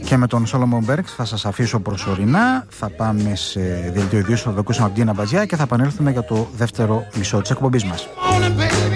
Και με τον Σόλομον Μπέρξ θα σας αφήσω προσωρινά. Θα πάμε σε δελτίο ειδήσεων, θα το ακούσουμε από την Τζίνα Μπατζιά και θα επανέλθουμε για το δεύτερο μισό της εκπομπής μας.